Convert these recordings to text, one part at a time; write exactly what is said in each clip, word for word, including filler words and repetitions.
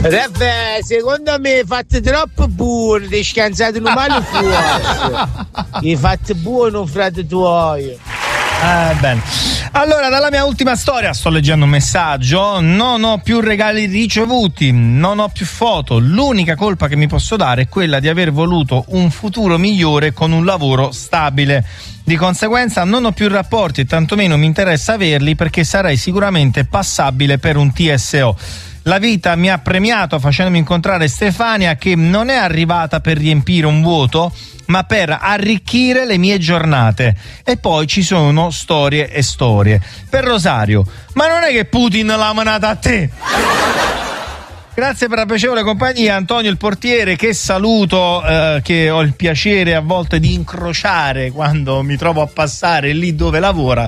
Vabbè, secondo me fate troppo buono, ti scansate l'umano fuori. I fatti buono, frate tuoi. Eh, bene. Allora, dalla mia ultima storia sto leggendo un messaggio. Non ho più regali ricevuti, non ho più foto. L'unica colpa che mi posso dare è quella di aver voluto un futuro migliore con un lavoro stabile. Di conseguenza non ho più rapporti e tantomeno mi interessa averli, perché sarei sicuramente passabile per un T S O. La vita mi ha premiato facendomi incontrare Stefania, che non è arrivata per riempire un vuoto, ma per arricchire le mie giornate. E poi ci sono storie e storie. Per Rosario, ma non è che Putin l'ha manata a te? Grazie per la piacevole compagnia, Antonio il portiere, che saluto, eh, che ho il piacere a volte di incrociare quando mi trovo a passare lì dove lavora,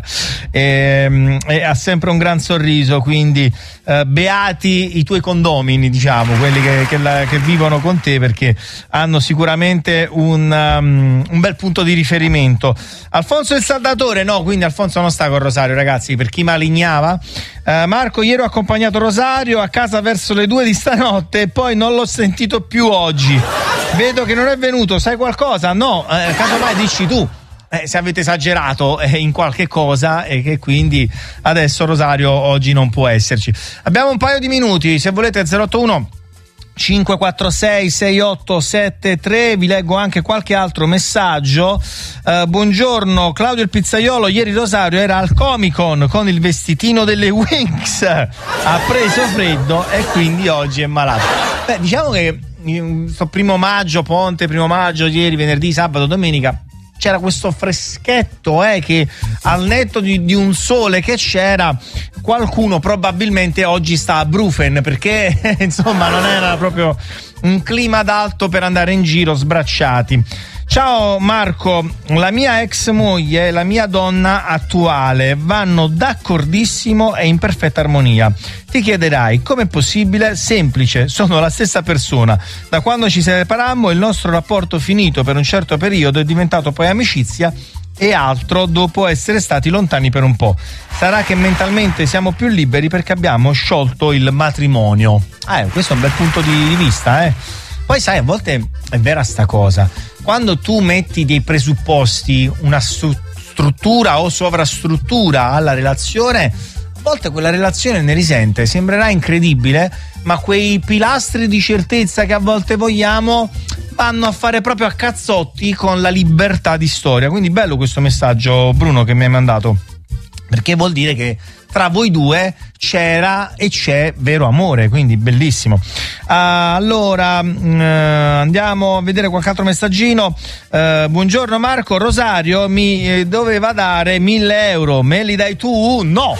e, e ha sempre un gran sorriso, quindi eh, beati i tuoi condomini, diciamo, quelli che, che, la, che vivono con te, perché hanno sicuramente un, um, un bel punto di riferimento. Alfonso il saldatore, no, quindi Alfonso non sta con Rosario, ragazzi, per chi malignava. Uh, Marco, ieri ho accompagnato Rosario a casa verso le due di stanotte e poi non l'ho sentito più oggi. Vedo che non è venuto, sai qualcosa? No, eh, casomai dici tu eh, se avete esagerato eh, in qualche cosa e che quindi adesso Rosario oggi non può esserci. Abbiamo un paio di minuti, se volete zero otto uno cinque quattro sei sei otto sette tre, vi leggo anche qualche altro messaggio. Uh, buongiorno Claudio il pizzaiolo, ieri Rosario era al Comic Con con il vestitino delle Winx, ha preso freddo e quindi oggi è malato. Beh, diciamo che sto primo maggio, ponte, primo maggio, ieri, venerdì, sabato, domenica c'era questo freschetto eh, che al netto di, di un sole che c'era, qualcuno probabilmente oggi sta a Brufen, perché insomma non era proprio un clima adatto per andare in giro sbracciati. Ciao Marco, la mia ex moglie e la mia donna attuale vanno d'accordissimo e in perfetta armonia. Ti chiederai com'è possibile? Semplice, sono la stessa persona. Da quando ci separammo il nostro rapporto finito per un certo periodo è diventato poi amicizia e altro dopo essere stati lontani per un po'. Sarà che mentalmente siamo più liberi perché abbiamo sciolto il matrimonio. Ah, eh, questo è un bel punto di vista, eh. Poi sai, a volte è vera sta cosa. Quando tu metti dei presupposti, una stru- struttura o sovrastruttura alla relazione, a volte quella relazione ne risente. Sembrerà incredibile, ma quei pilastri di certezza che a volte vogliamo vanno a fare proprio a cazzotti con la libertà di storia. Quindi bello questo messaggio, Bruno, che mi hai mandato, perché vuol dire che tra voi due c'era e c'è vero amore, quindi bellissimo. Uh, allora uh, andiamo a vedere qualche altro messaggino. Uh, buongiorno Marco, Rosario mi eh, doveva dare mille euro, me li dai tu? No,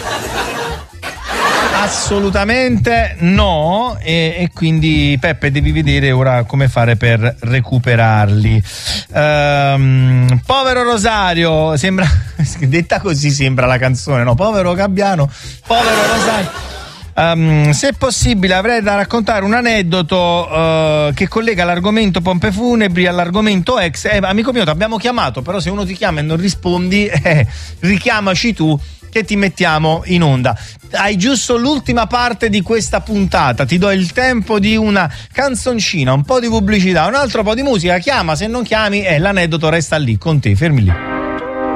assolutamente no, e, e quindi Peppe devi vedere ora come fare per recuperarli. Um, povero Rosario, sembra detta così sembra la canzone, no? Povero Gabbiano, povero Rosario. Um, se possibile avrei da raccontare un aneddoto uh, che collega l'argomento pompe funebri all'argomento ex. Eh, amico mio, ti abbiamo chiamato, però se uno ti chiama e non rispondi, eh, richiamaci tu che ti mettiamo in onda. Hai giusto l'ultima parte di questa puntata, ti do il tempo di una canzoncina, un po' di pubblicità, un altro po' di musica. Chiama, se non chiami, eh, l'aneddoto resta lì con te, fermi lì.